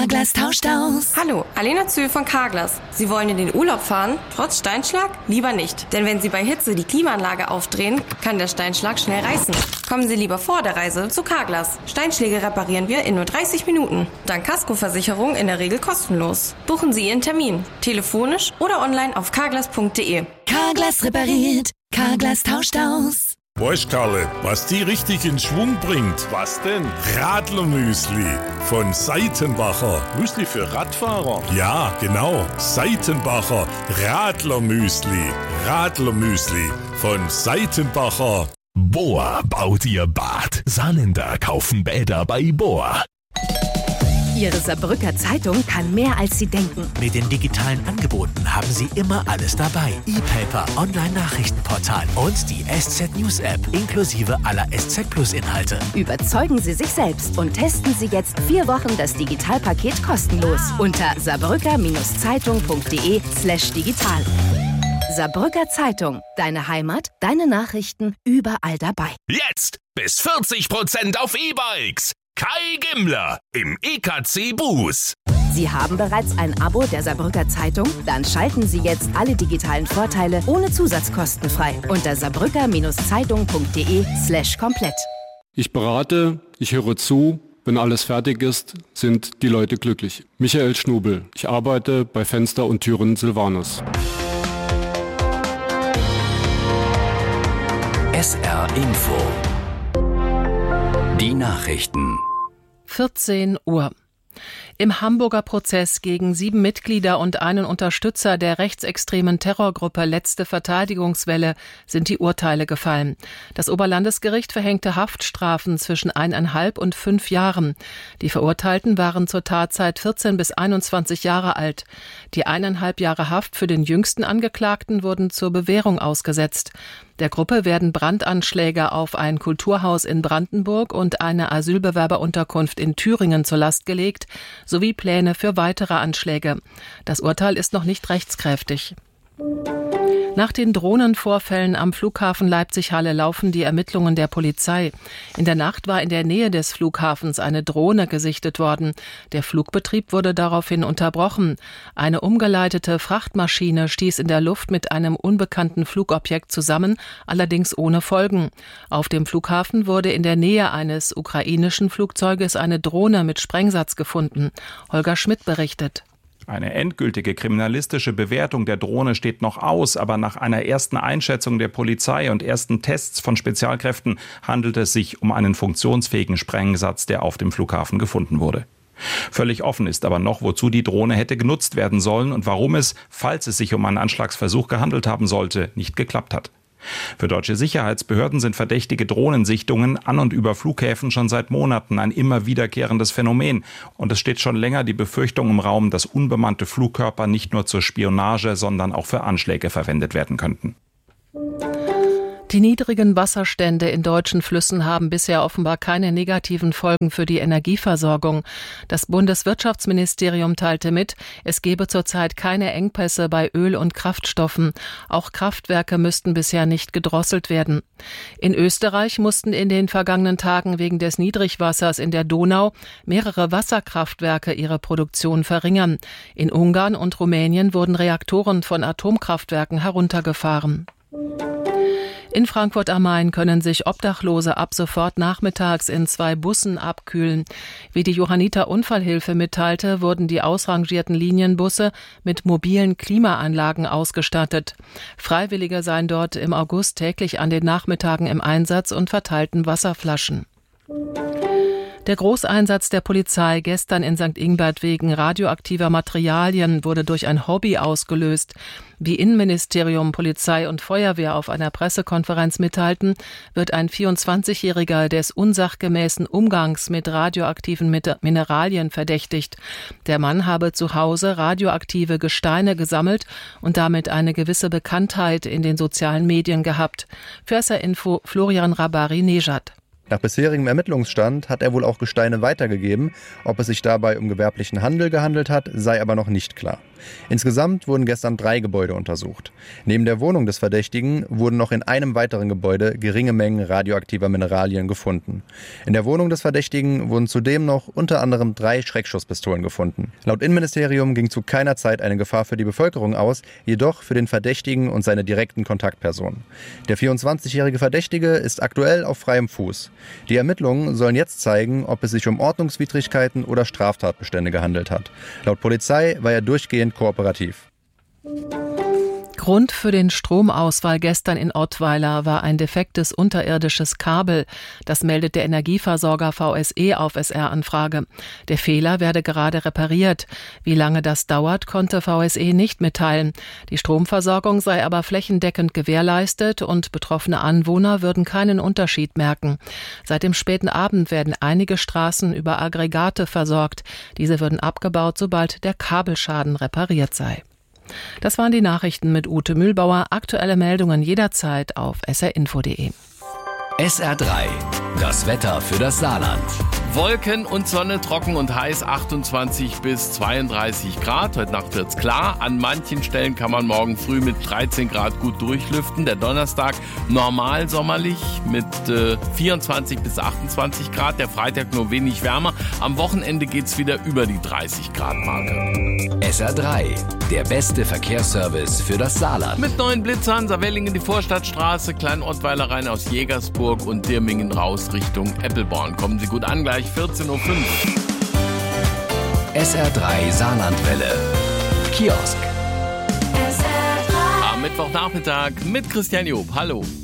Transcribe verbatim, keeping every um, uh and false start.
Carglass tauscht aus. Hallo, Alena Zühl von Carglass. Sie wollen in den Urlaub fahren? Trotz Steinschlag? Lieber nicht. Denn wenn Sie bei Hitze die Klimaanlage aufdrehen, kann der Steinschlag schnell reißen. Kommen Sie lieber vor der Reise zu Carglass. Steinschläge reparieren wir in nur dreißig Minuten. Dank Kaskoversicherung in der Regel kostenlos. Buchen Sie Ihren Termin. Telefonisch oder online auf carglass punkt de. Carglass repariert. Carglass tauscht aus. Weißt Karle, was die richtig in Schwung bringt? Was denn? Radlermüsli von Seitenbacher. Müsli für Radfahrer? Ja, genau. Seitenbacher Radlermüsli. Radlermüsli von Seitenbacher. Bohr baut ihr Bad. Saarländer kaufen Bäder bei Bohr. Ihre Saarbrücker Zeitung kann mehr, als Sie denken. Mit den digitalen Angeboten haben Sie immer alles dabei. E-Paper, Online-Nachrichtenportal und die S Z News App inklusive aller S Z Plus Inhalte. Überzeugen Sie sich selbst und testen Sie jetzt vier Wochen das Digitalpaket kostenlos unter saarbrücker-zeitung punkt de slash digital. Saarbrücker Zeitung. Deine Heimat, deine Nachrichten, überall dabei. Jetzt bis vierzig Prozent auf E-Bikes. Kai Gimmler im E K C Bus. Sie haben bereits ein Abo der Saarbrücker Zeitung? Dann schalten Sie jetzt alle digitalen Vorteile ohne Zusatzkosten frei unter saarbrücker-zeitung punkt de slash komplett. Ich berate, ich höre zu. Wenn alles fertig ist, sind die Leute glücklich. Michael Schnubel. Ich arbeite bei Fenster und Türen Silvanus. S R Info. Die Nachrichten. vierzehn Uhr. Im Hamburger Prozess gegen sieben Mitglieder und einen Unterstützer der rechtsextremen Terrorgruppe Letzte Verteidigungswelle sind die Urteile gefallen. Das Oberlandesgericht verhängte Haftstrafen zwischen eineinhalb und fünf Jahren. Die Verurteilten waren zur Tatzeit vierzehn bis einundzwanzig Jahre alt. Die eineinhalb Jahre Haft für den jüngsten Angeklagten wurden zur Bewährung ausgesetzt. Der Gruppe werden Brandanschläge auf ein Kulturhaus in Brandenburg und eine Asylbewerberunterkunft in Thüringen zur Last gelegt, sowie Pläne für weitere Anschläge. Das Urteil ist noch nicht rechtskräftig. Nach den Drohnenvorfällen am Flughafen Leipzig-Halle laufen die Ermittlungen der Polizei. In der Nacht war in der Nähe des Flughafens eine Drohne gesichtet worden. Der Flugbetrieb wurde daraufhin unterbrochen. Eine umgeleitete Frachtmaschine stieß in der Luft mit einem unbekannten Flugobjekt zusammen, allerdings ohne Folgen. Auf dem Flughafen wurde in der Nähe eines ukrainischen Flugzeuges eine Drohne mit Sprengsatz gefunden. Holger Schmidt berichtet. Eine endgültige kriminalistische Bewertung der Drohne steht noch aus, aber nach einer ersten Einschätzung der Polizei und ersten Tests von Spezialkräften handelt es sich um einen funktionsfähigen Sprengsatz, der auf dem Flughafen gefunden wurde. Völlig offen ist aber noch, wozu die Drohne hätte genutzt werden sollen und warum es, falls es sich um einen Anschlagsversuch gehandelt haben sollte, nicht geklappt hat. Für deutsche Sicherheitsbehörden sind verdächtige Drohnensichtungen an und über Flughäfen schon seit Monaten ein immer wiederkehrendes Phänomen. Und es steht schon länger die Befürchtung im Raum, dass unbemannte Flugkörper nicht nur zur Spionage, sondern auch für Anschläge verwendet werden könnten. Die niedrigen Wasserstände in deutschen Flüssen haben bisher offenbar keine negativen Folgen für die Energieversorgung. Das Bundeswirtschaftsministerium teilte mit, es gebe zurzeit keine Engpässe bei Öl- und Kraftstoffen. Auch Kraftwerke müssten bisher nicht gedrosselt werden. In Österreich mussten in den vergangenen Tagen wegen des Niedrigwassers in der Donau mehrere Wasserkraftwerke ihre Produktion verringern. In Ungarn und Rumänien wurden Reaktoren von Atomkraftwerken heruntergefahren. In Frankfurt am Main können sich Obdachlose ab sofort nachmittags in zwei Bussen abkühlen. Wie die Johanniter Unfallhilfe mitteilte, wurden die ausrangierten Linienbusse mit mobilen Klimaanlagen ausgestattet. Freiwillige seien dort im August täglich an den Nachmittagen im Einsatz und verteilten Wasserflaschen. Der Großeinsatz der Polizei gestern in Sankt Ingbert wegen radioaktiver Materialien wurde durch ein Hobby ausgelöst. Wie Innenministerium, Polizei und Feuerwehr auf einer Pressekonferenz mitteilten, wird ein vierundzwanzigjähriger des unsachgemäßen Umgangs mit radioaktiven Mineralien verdächtigt. Der Mann habe zu Hause radioaktive Gesteine gesammelt und damit eine gewisse Bekanntheit in den sozialen Medien gehabt. Für S R-Info Florian Rabari-Nejad. Nach bisherigem Ermittlungsstand hat er wohl auch Gesteine weitergegeben. Ob es sich dabei um gewerblichen Handel gehandelt hat, sei aber noch nicht klar. Insgesamt wurden gestern drei Gebäude untersucht. Neben der Wohnung des Verdächtigen wurden noch in einem weiteren Gebäude geringe Mengen radioaktiver Mineralien gefunden. In der Wohnung des Verdächtigen wurden zudem noch unter anderem drei Schreckschusspistolen gefunden. Laut Innenministerium ging zu keiner Zeit eine Gefahr für die Bevölkerung aus, jedoch für den Verdächtigen und seine direkten Kontaktpersonen. Der vierundzwanzigjährige Verdächtige ist aktuell auf freiem Fuß. Die Ermittlungen sollen jetzt zeigen, ob es sich um Ordnungswidrigkeiten oder Straftatbestände gehandelt hat. Laut Polizei war er durchgehend kooperativ. Grund für den Stromausfall gestern in Ottweiler war ein defektes unterirdisches Kabel. Das meldet der Energieversorger V S E auf S R-Anfrage. Der Fehler werde gerade repariert. Wie lange das dauert, konnte V S E nicht mitteilen. Die Stromversorgung sei aber flächendeckend gewährleistet und betroffene Anwohner würden keinen Unterschied merken. Seit dem späten Abend werden einige Straßen über Aggregate versorgt. Diese würden abgebaut, sobald der Kabelschaden repariert sei. Das waren die Nachrichten mit Ute Mühlbauer. Aktuelle Meldungen jederzeit auf s r info punkt d e. S R drei, das Wetter für das Saarland. Wolken und Sonne, trocken und heiß, achtundzwanzig bis zweiunddreißig Grad. Heute Nacht wird's klar. An manchen Stellen kann man morgen früh mit dreizehn Grad gut durchlüften. Der Donnerstag normal sommerlich mit äh, vierundzwanzig bis achtundzwanzig Grad. Der Freitag nur wenig wärmer. Am Wochenende geht's wieder über die dreißig Grad Marke. S R drei, der beste Verkehrsservice für das Saarland. Mit neuen Blitzern, Savellingen die Vorstadtstraße, Klein-Ottweiler rein aus Jägersburg und Dirmingen raus Richtung Eppelborn. Kommen Sie gut an, gleich vierzehn Uhr fünf. S R drei Saarlandwelle. Kiosk. Am Mittwochnachmittag mit Christian Job. Hallo.